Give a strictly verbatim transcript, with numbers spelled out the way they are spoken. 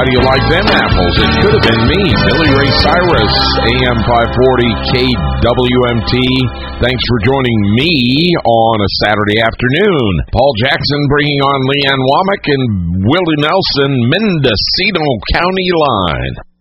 do you like them apples? It could have been me, Billy Ray Cyrus, A M five forty K W M T. Thanks for joining me on a Saturday afternoon. Paul Jackson bringing on Leanne Womack and Willie Nelson, Mendocino County Line.